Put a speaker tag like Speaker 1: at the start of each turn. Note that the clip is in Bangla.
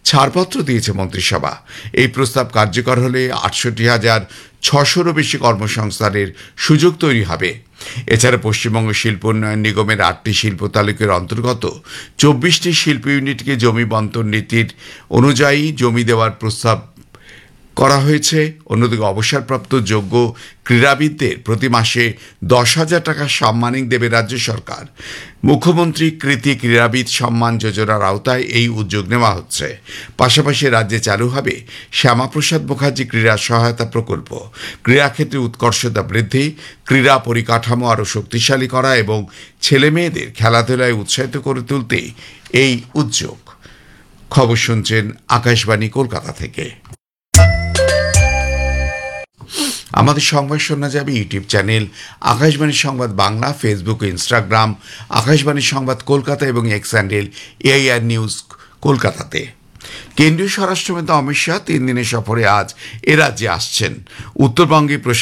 Speaker 1: ছাড়পত্র দিয়েছে মন্ত্রিসভা। এই প্রস্তাব কার্যকর হলে ৬৮,৬০০-রও বেশি কর্মসংস্থানের সুযোগ তৈরি হবে। এছাড়া পশ্চিমবঙ্গ শিল্প উন্নয়ন নিগমের ৮টি শিল্প তালুকের অন্তর্গত ২৪টি শিল্প ইউনিটকে জমি বন্টন নীতির অনুযায়ী জমি দেওয়ার প্রস্তাব করা হয়েছে। অন্যদিকে অবসরপ্রাপ্ত যোগ্য ক্রীড়াবিদদের প্রতি মাসে ১০,০০০ টাকা সম্মানিক দেবে রাজ্য সরকার। মুখ্যমন্ত্রী কৃতি ক্রীড়াবিদ সম্মান যোজনার আওতায় এই উদ্যোগ নেওয়া হচ্ছে। পাশাপাশি রাজ্যে চালু হবে শ্যামাপ্রসাদ মুখার্জি ক্রীড়া সহায়তা প্রকল্প। ক্রীড়াক্ষেত্রে উৎকর্ষতা বৃদ্ধি, ক্রীড়া পরিকাঠামো আরও শক্তিশালী করা এবং ছেলে মেয়েদের খেলাধুলায় উৎসাহিত করে তুলতে এই উদ্যোগ। খবর শুনছেন আকাশবাণী কলকাতা থেকে। আমাদের সংবাদ শোনা যাবে ইউটিউব চ্যানেল আকাশবাণী সংবাদ বাংলা, ফেসবুক ও ইনস্টাগ্রাম আকাশবাণী সংবাদ কলকাতা এবং এক্স হ্যান্ডেল এআইআর নিউজ কলকাতাতে। কেন্দ্রীয় স্বরাষ্ট্রমন্ত্রী অমিত শাহ ৩ দিনের সফরে আজ এ রাজ্যে আসছেন। উত্তরবঙ্গে